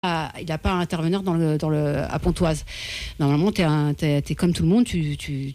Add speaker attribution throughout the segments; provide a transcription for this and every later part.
Speaker 1: il n'a pas à intervenir à Pontoise. Normalement, t'es comme tout le monde, tu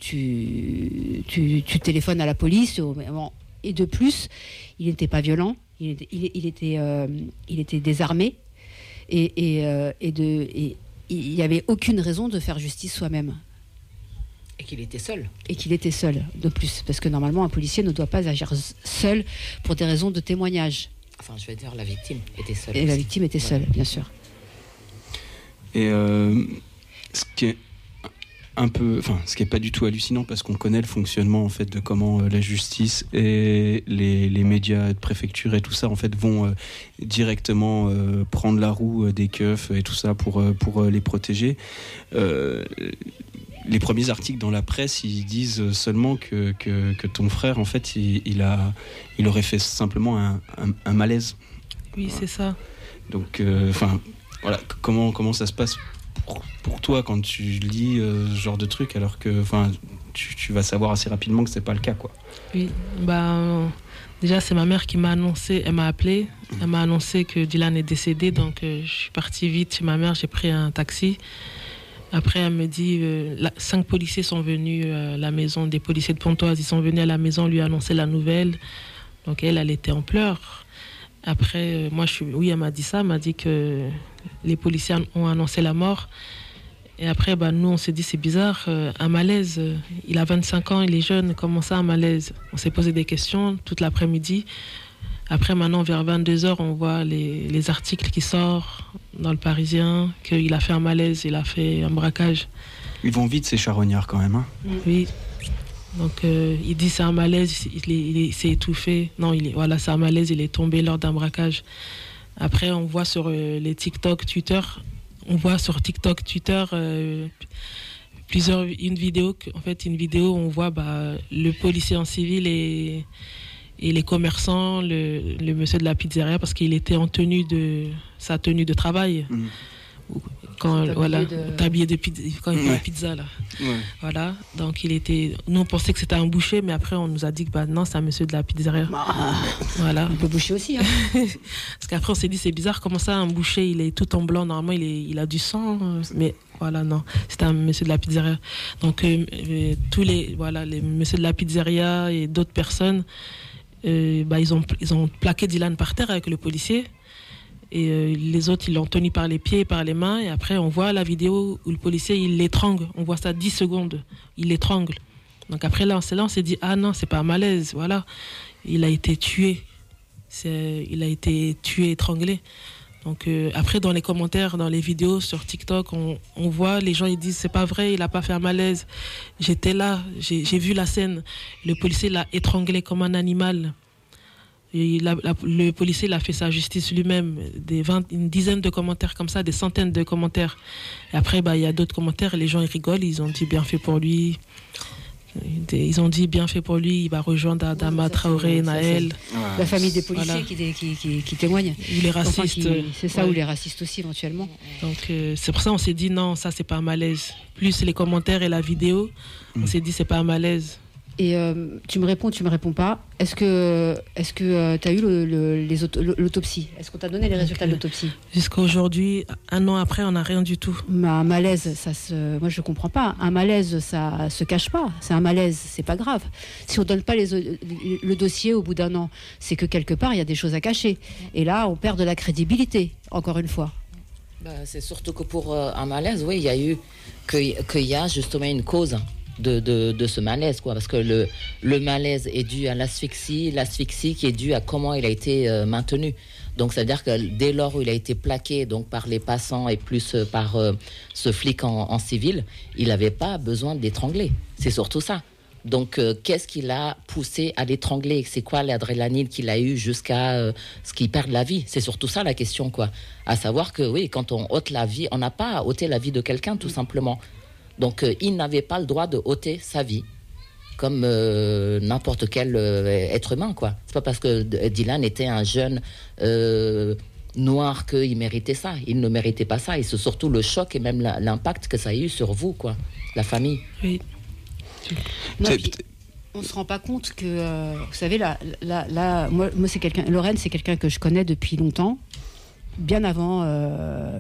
Speaker 1: téléphones à la police. Et de plus, il n'était pas violent, il était désarmé, et il n'y avait aucune raison de faire justice soi-même.
Speaker 2: Et qu'il était seul.
Speaker 1: Et qu'il était seul, de plus. Parce que normalement, un policier ne doit pas agir seul pour des raisons de témoignage.
Speaker 2: Enfin, je vais dire, la victime était seule.
Speaker 1: Et aussi. La victime était seule, bien sûr.
Speaker 3: Et ce qui est ce qui est pas du tout hallucinant, parce qu'on connaît le fonctionnement en fait de comment la justice et les médias de préfecture et tout ça en fait vont directement prendre la roue des keufs et tout ça pour les protéger. Les premiers articles dans la presse, ils disent seulement que ton frère, en fait, il aurait fait simplement un malaise.
Speaker 4: Oui, c'est ça.
Speaker 3: Donc, voilà, comment ça se passe pour toi quand tu lis ce genre de truc, alors que tu vas savoir assez rapidement que c'est pas le cas, quoi.
Speaker 4: Oui, déjà c'est ma mère qui m'a annoncé, elle m'a appelé, elle m'a annoncé que Dylan est décédé, donc je suis partie vite chez ma mère, j'ai pris un taxi. Après, elle me dit, 5 policiers sont venus à la maison, des policiers de Pontoise, ils sont venus à la maison lui annoncer la nouvelle. Donc elle était en pleurs. Après, elle m'a dit ça, elle m'a dit que les policiers ont annoncé la mort. Et après, nous, on s'est dit, c'est bizarre, un malaise. Il a 25 ans, il est jeune, comment ça, un malaise? On s'est posé des questions toute l'après-midi. Après, maintenant, vers 22h, on voit les articles qui sortent dans le Parisien, qu'il a fait un malaise, il a fait un braquage.
Speaker 3: Ils vont vite, ces charognards, quand même. Hein.
Speaker 4: Oui. Donc, il dit c'est un malaise, il s'est étouffé. Non, c'est un malaise, il est tombé lors d'un braquage. Après, on voit sur les TikTok, Twitter, une vidéo où on voit le policier en civil et les commerçants, le monsieur de la pizzeria, parce qu'il était en sa tenue de travail. Mmh. Tablier de pizza, quand il fait la pizza là. Ouais. Voilà, donc nous on pensait que c'était un boucher, mais après on nous a dit que non, c'est un monsieur de la pizzeria. Voilà.
Speaker 1: On peut boucher aussi. Hein.
Speaker 4: Parce qu'après on s'est dit c'est bizarre, comment ça un boucher il est tout en blanc, normalement il a du sang, mais voilà, non, c'était un monsieur de la pizzeria. Donc tous les messieurs de la pizzeria et d'autres personnes, ils ont plaqué Dylan par terre avec le policier. Et les autres, ils l'ont tenu par les pieds et par les mains. Et après, on voit la vidéo où le policier, il l'étrangle. On voit ça 10 secondes. Il l'étrangle. Donc après, là, on s'est dit, ah non, c'est pas un malaise. Voilà. Il a été tué. Il a été tué, étranglé. Donc après, dans les commentaires, dans les vidéos sur TikTok, on voit, les gens, ils disent, c'est pas vrai, il a pas fait un malaise. J'étais là, j'ai vu la scène. Le policier l'a étranglé comme un animal. Le policier a fait sa justice lui-même, une dizaine de commentaires comme ça, des centaines de commentaires. Et après, il y a d'autres commentaires, les gens ils rigolent, ils ont dit bien fait pour lui. Ils ont dit bien fait pour lui, il va rejoindre Adama Traoré, Naël.
Speaker 1: La famille des policiers qui témoignent.
Speaker 4: Ou les racistes.
Speaker 1: C'est ça, ou les racistes aussi éventuellement.
Speaker 4: Donc c'est pour ça qu'on s'est dit non, ça c'est pas un malaise. Plus les commentaires et la vidéo, on s'est dit c'est pas un malaise.
Speaker 1: Et tu me réponds pas. Est-ce que tu as eu l'autopsie? Est-ce qu'on t'a donné les résultats de l'autopsie?
Speaker 4: Jusqu'à aujourd'hui, 1 an après, on n'a rien du tout.
Speaker 1: Mais un malaise, moi je comprends pas. Un malaise, ça se cache pas. C'est un malaise, c'est pas grave. Si on donne pas le dossier au bout d'1 an, c'est que quelque part il y a des choses à cacher. Et là, on perd de la crédibilité. Encore une fois.
Speaker 2: C'est surtout que pour un malaise, oui, il y a eu qu'il y a justement une cause. De ce malaise, quoi, parce que le malaise est dû à l'asphyxie qui est due à comment il a été maintenu. Donc c'est à dire que dès lors où il a été plaqué donc par les passants et plus par ce flic en civil, il n'avait pas besoin d'étrangler. C'est surtout ça. Donc qu'est-ce qui l'a poussé à l'étrangler? C'est quoi l'adrénaline qu'il a eu jusqu'à ce qu'il perde la vie? C'est surtout ça la question, quoi. À savoir que oui, quand on ôte la vie, on n'a pas à ôter la vie de quelqu'un, tout simplement. Donc, il n'avait pas le droit de ôter sa vie, comme n'importe quel être humain, quoi. C'est pas parce que Dylan était un jeune noir qu'il méritait ça. Il ne méritait pas ça. Et c'est surtout le choc et même l'impact que ça a eu sur vous, quoi, la famille.
Speaker 4: Oui.
Speaker 1: Non, on se rend pas compte que, vous savez, moi c'est Lorraine, c'est quelqu'un que je connais depuis longtemps, bien avant